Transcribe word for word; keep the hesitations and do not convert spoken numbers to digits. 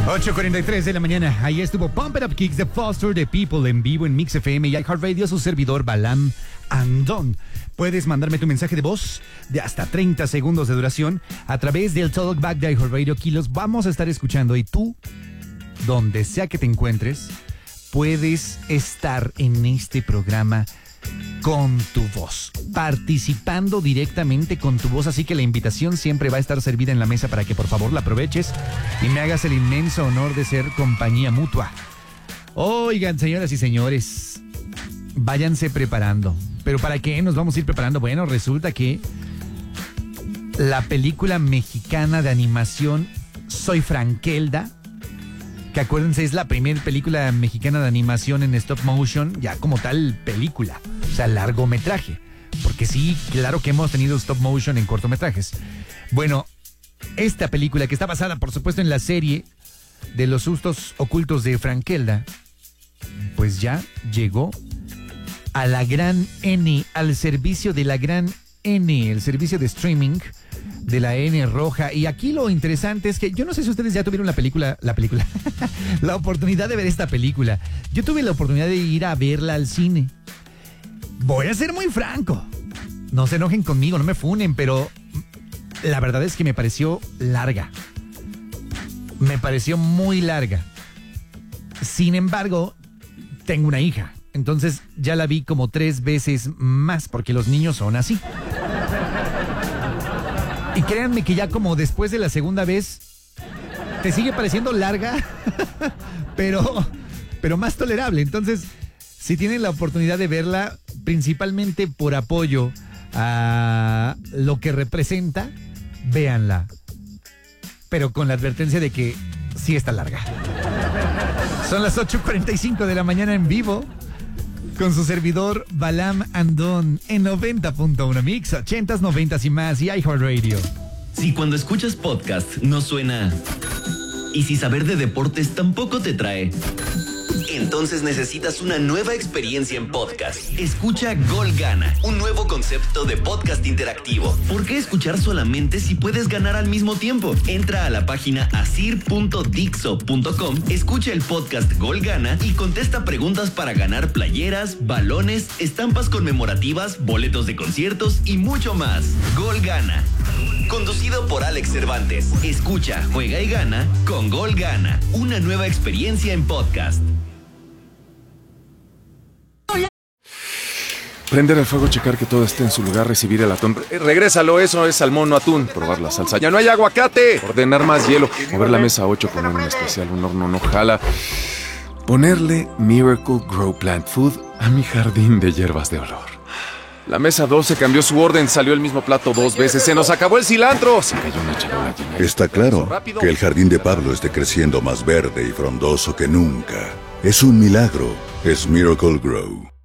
ocho cuarenta y tres de la mañana. Ahí estuvo Pump It Up Kicks de Foster the People en vivo en Mix F M y iHeartRadio, su servidor Balam Andón. Puedes mandarme tu mensaje de voz de hasta treinta segundos de duración a través del Talkback de iHeartRadio. Aquí los vamos a estar escuchando y tú, donde sea que te encuentres, puedes estar en este programa con tu voz, participando directamente con tu voz, así que la invitación siempre va a estar servida en la mesa para que por favor la aproveches y me hagas el inmenso honor de ser compañía mutua. Oigan, señoras y señores, váyanse preparando. ¿Pero para qué nos vamos a ir preparando? Bueno, resulta que la película mexicana de animación Soy Frankelda, que acuérdense es la primera película mexicana de animación en stop motion, ya como tal película, o sea, largometraje, porque sí, claro que hemos tenido stop motion en cortometrajes. Bueno, esta película que está basada por supuesto en la serie de los sustos ocultos de Frankelda, pues ya llegó a la gran N, al servicio de la gran N, el servicio de streaming de la N roja. Y aquí lo interesante es que yo no sé si ustedes ya tuvieron la película, la película, la oportunidad de ver esta película. Yo tuve la oportunidad de ir a verla al cine. Voy a ser muy franco, no se enojen conmigo, no me funen, pero la verdad es que me pareció larga. Me pareció muy larga. Sin embargo, tengo una hija, entonces ya la vi como tres veces más porque los niños son así. Y créanme que ya como después de la segunda vez te sigue pareciendo larga, pero, pero más tolerable. Entonces, si tienen la oportunidad de verla, principalmente por apoyo a lo que representa, véanla. Pero con la advertencia de que sí está larga. Son las ocho cuarenta y cinco de la mañana en vivo con su servidor Balam Andón en noventa punto uno Mix, ochentas, noventas y más y iHeartRadio. Si cuando escuchas podcast no suena y si saber de deportes tampoco te trae, entonces necesitas una nueva experiencia en podcast. Escucha Gol Gana, un nuevo concepto de podcast interactivo. ¿Por qué escuchar solamente si puedes ganar al mismo tiempo? Entra a la página asir punto dixo punto com, escucha el podcast Gol Gana y contesta preguntas para ganar playeras, balones, estampas conmemorativas, boletos de conciertos y mucho más. Gol Gana, conducido por Alex Cervantes. Escucha, juega y gana con Gol Gana, una nueva experiencia en podcast. Prender el fuego, checar que todo esté en su lugar, recibir el atún. Eh, regrésalo, eso es salmón, no atún. Probar la salsa. ¡Ya no hay aguacate! Ordenar más hielo. Mover la mesa ocho, poner un especial, un horno no jala. Ponerle Miracle Grow Plant Food a mi jardín de hierbas de olor. La mesa doce cambió su orden, salió el mismo plato dos veces. ¡Se nos acabó el cilantro! Se cayó una charola llena. Está claro que el jardín de Pablo esté creciendo más verde y frondoso que nunca. Es un milagro. Es Miracle Grow.